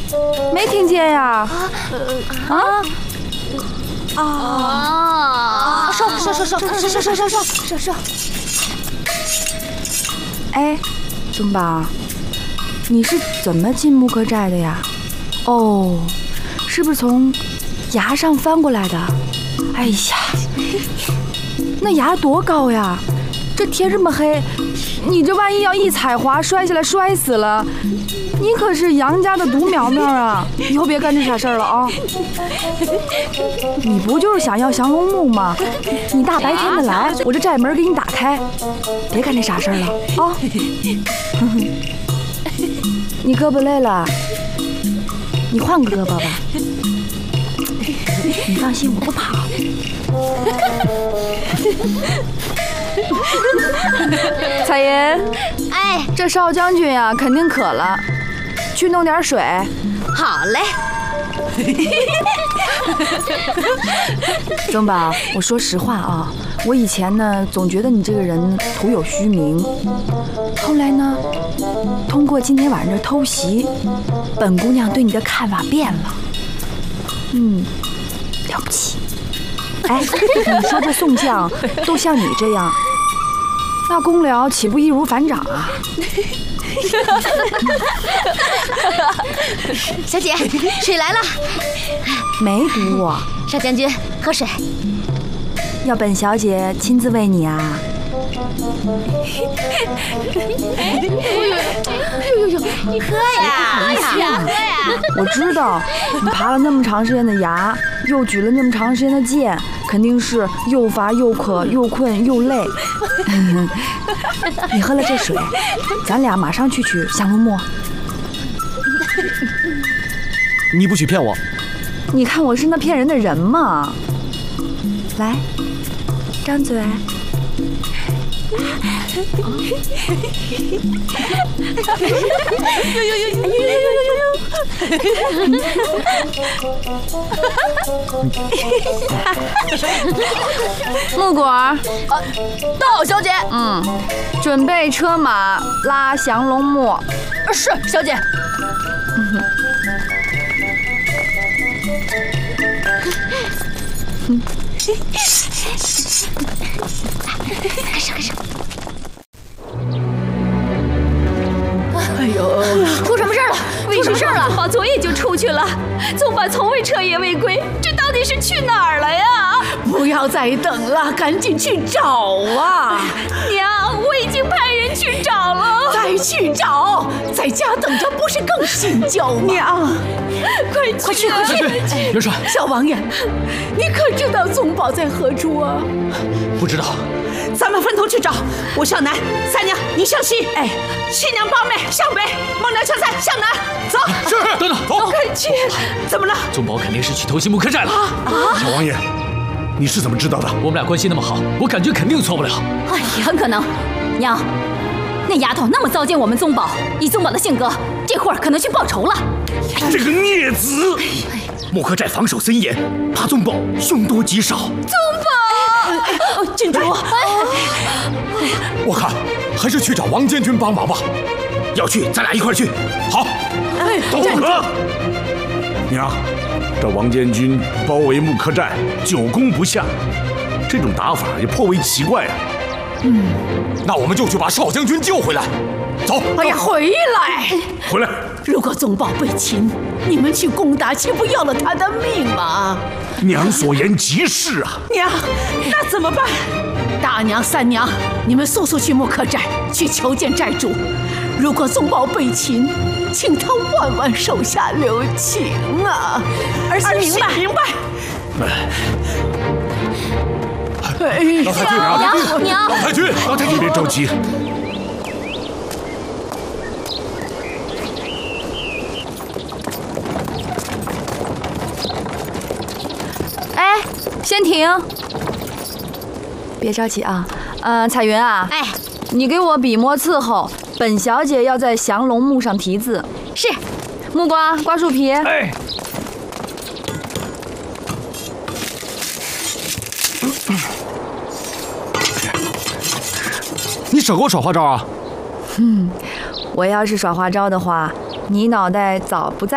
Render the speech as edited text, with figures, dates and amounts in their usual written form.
没听见呀？ 收。 哎，宗宝，你是怎么进木刻寨的呀？哦，是不是从崖上翻过来的？哎呀，那崖多高呀！这天这么黑，你这万一要一踩滑摔下来摔死了，你可是杨家的独苗苗啊！以后别干这傻事儿了啊！你不就是想要降龙木吗？你大白天的来，我这寨门给你打开，别干这傻事儿了啊！你胳膊累了，你换个胳膊吧。你放心，我不跑。彩云， 哎， 这少将军呀，肯定渴了，去弄点水。 好嘞。 宗宝，我说实话啊，我以前呢总觉得你这个人徒有虚名，后来呢，通过今天晚上这偷袭，本姑娘对你的看法变了。了不起。哎，你说这宋将都像你这样，那公僚岂不易如反掌啊？ 小姐，水来了。 没毒我。 少将军，喝水。 要本小姐亲自喂你啊？ 你喝呀！ 我知道，你爬了那么长时间的崖，又举了那么长时间的剑，肯定是又乏又渴又困又累。你喝了这水，咱俩马上去取降龙木。 你不许骗我！ 你看我是那骗人的人吗？来，张嘴。木果， 到，小姐。 准备车马拉降龙木。 是，小姐。开始。哎呦，出什么事了？ 为什么宗宝昨夜就出去了？宗宝从未彻夜未归，这到底是去哪儿了呀？ 不要再等了，赶紧去找啊！ 娘，我已经派人去找了。 再去找，在家等着不是更心焦吗？娘， 快去！ 元帅， 小王爷，你可知道宗宝在何处啊？ 不知道。 咱们分头去找。我向南，三娘你向西，哎，七娘八妹向北，孟娘向西向南。走。 是，等等，走。 快去！怎么了？ 宗宝肯定是去偷袭木刻寨了。 小王爷，你是怎么知道的？ 我们俩关系那么好，我感觉肯定错不了。 哎呀，很可能。娘，那丫头那么糟践我们宗宝，以宗宝的性格，这会儿可能去报仇了。 这个孽子！木刻寨防守森严，怕宗宝凶多吉少。 宗宝， 郡主， 我看还是去找王监军帮忙吧。要去，咱俩一块去。好，都可。娘，这王监军包围木刻寨，久攻不下，这种打法也颇为奇怪啊。那我们就去把少将军救回来。走。 哎呀，回来！ 回来！ 如果宗宝被擒，你们去攻打，岂不要了他的命吗？ 娘所言极是啊。 娘，那怎么办？大娘、三娘，你们速速去木刻寨去求见寨主。如果宗宝被擒，请他万手下留情啊！儿媳明白。 老太君， 娘， 老太君，你别着急。 哎，先停，别着急啊。彩云啊， 哎， 你给我笔墨伺候，本小姐要在降龙木上题字。 是。 木瓜，瓜树皮。 哎。 你少给我耍花招啊！ 我要是耍花招的话，你脑袋早不在。